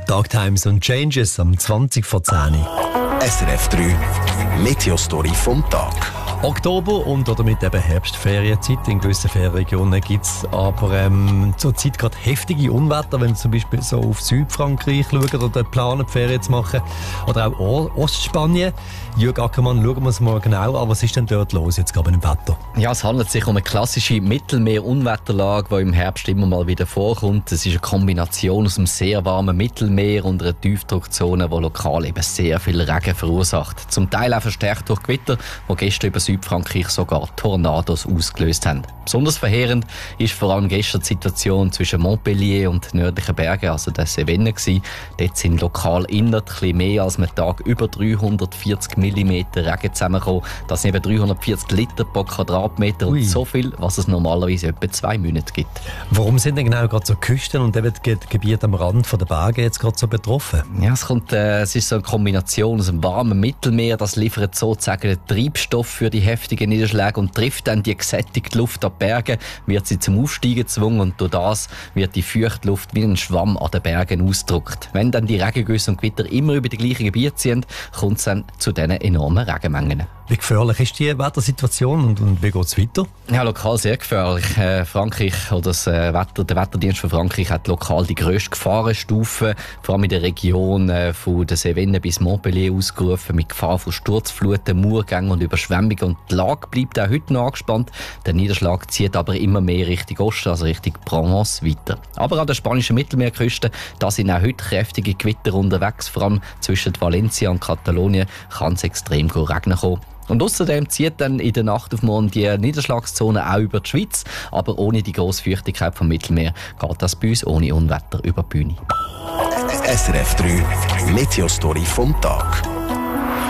Dark Times und Changes am 20 vor 10 Uhr. SRF 3 Meteostory vom Tag. Oktober und damit eben Herbstferienzeit. In gewissen Ferienregionen gibt es aber zurzeit gerade heftige Unwetter, wenn wir zum Beispiel so auf Südfrankreich schauen oder planen, die Ferien zu machen. Oder auch Ostspanien. Jürg Ackermann, schauen wir es mal genau an. Was ist denn dort los jetzt gerade mit dem Wetter? Ja, es handelt sich um eine klassische Mittelmeer-Unwetterlage, die im Herbst immer mal wieder vorkommt. Es ist eine Kombination aus einem sehr warmen Mittelmeer und einer Tiefdruckzone, die lokal eben sehr viel Regen verursacht. Zum Teil auch verstärkt durch Gewitter, die gestern über Südfrankreich sogar Tornados ausgelöst haben. Besonders verheerend ist vor allem gestern die Situation zwischen Montpellier und nördlichen Bergen, also der Cevennes gewesen. Dort sind lokal innerhalb etwas mehr als am Tag über 340 mm Regen zusammengekommen. Das sind eben 340 Liter pro Quadratmeter und so viel, was es normalerweise etwa 2 Monate gibt. Warum sind denn genau gerade so Küsten und eben die Gebiete am Rand der Berge jetzt gerade so betroffen? Ja, es ist so eine Kombination aus einem warmen Mittelmeer, das liefert sozusagen den Treibstoff für die heftigen Niederschläge und trifft dann die gesättigte Luft an die Berge, wird sie zum Aufsteigen gezwungen und durch das wird die feuchte Luft wie ein Schwamm an den Bergen ausgedrückt. Wenn dann die Regengüsse und Gewitter immer über die gleichen Gebiete ziehen, kommt es dann zu diesen enormen Regenmengen. Wie gefährlich ist die Wettersituation und wie geht es weiter? Ja, lokal sehr gefährlich. Frankreich oder der Wetterdienst von Frankreich hat lokal die grösste Gefahrenstufe, vor allem in der Region von der Cevennes bis Montpellier ausgerufen, mit Gefahr von Sturzfluten, Murgängen und Überschwemmungen. Und die Lage bleibt auch heute noch angespannt. Der Niederschlag zieht aber immer mehr Richtung Osten, also Richtung Provence weiter. Aber an der spanischen Mittelmeerküste, da sind auch heute kräftige Gewitter unterwegs. Vor allem zwischen Valencia und Katalonien kann es extrem regnen kommen. Und außerdem zieht dann in der Nacht auf morgen die Niederschlagszone auch über die Schweiz. Aber ohne die grosse Feuchtigkeit vom Mittelmeer geht das bei uns ohne Unwetter über die Bühne. SRF 3 Meteostory vom Tag.